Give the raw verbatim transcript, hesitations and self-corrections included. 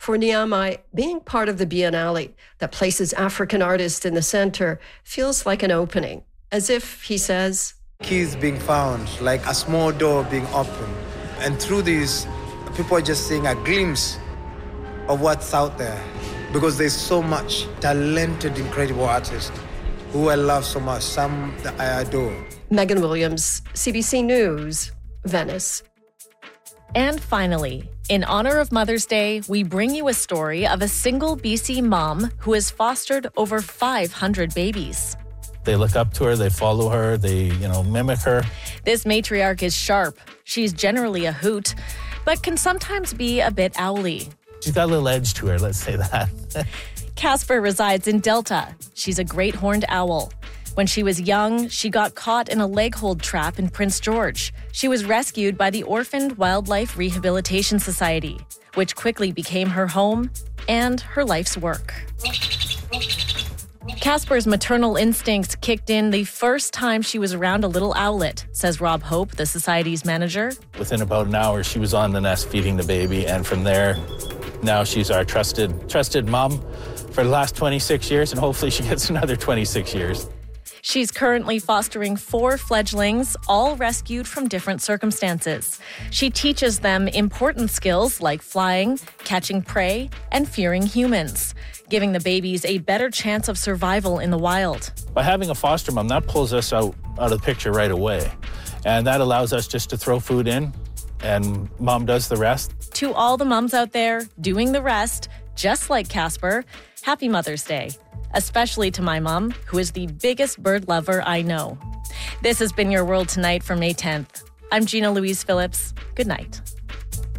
For Niamey, being part of the Biennale that places African artists in the center feels like an opening, as if, he says, keys being found, like a small door being opened. And through these, people are just seeing a glimpse of what's out there, because there's so much talented, incredible artists who I love so much, some that I adore. Megan Williams, C B C News, Venice. And finally, in honor of Mother's Day, we bring you a story of a single B C mom who has fostered over five hundred babies. They look up to her, they follow her, they, you know, mimic her. This matriarch is sharp. She's generally a hoot, but can sometimes be a bit owly. She's got a little edge to her, let's say that. Casper resides in Delta. She's a great horned owl. When she was young, she got caught in a leg hold trap in Prince George. She was rescued by the Orphaned Wildlife Rehabilitation Society, which quickly became her home and her life's work. Casper's maternal instincts kicked in the first time she was around a little owlet, says Rob Hope, the society's manager. Within about an hour, she was on the nest feeding the baby, and from there, now she's our trusted, trusted mom for the last twenty-six years, and hopefully she gets another twenty-six years. She's currently fostering four fledglings, all rescued from different circumstances. She teaches them important skills like flying, catching prey, and fearing humans, giving the babies a better chance of survival in the wild. By having a foster mom, that pulls us out, out of the picture right away. And that allows us just to throw food in, and mom does the rest. To all the moms out there doing the rest, just like Casper, happy Mother's Day. Especially to my mom, who is the biggest bird lover I know. This has been Your World Tonight for May tenth. I'm Gina Louise Phillips. Good night.